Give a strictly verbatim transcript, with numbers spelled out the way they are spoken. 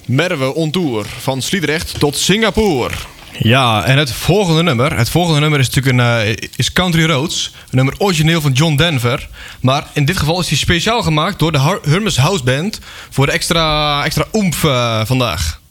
Merwe on tour van Sliedrecht tot Singapore. Ja, en het volgende nummer. Het volgende nummer is natuurlijk een uh, is Country Roads. Een nummer origineel van John Denver. Maar in dit geval is hij speciaal gemaakt door de Hermes House Band voor de extra, extra oemf uh, vandaag.